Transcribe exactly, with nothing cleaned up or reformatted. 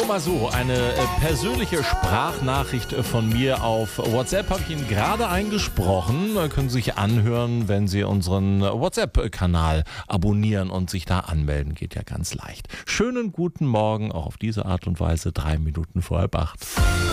mal so, eine äh, persönliche Sprachnachricht von mir auf WhatsApp habe ich Ihnen gerade eingesprochen. Äh, können Sie sich anhören, wenn Sie unseren WhatsApp-Kanal abonnieren und sich da anmelden. Geht ja ganz leicht. Schönen guten Morgen, auch auf diese Art und Weise, drei Minuten vor halb acht.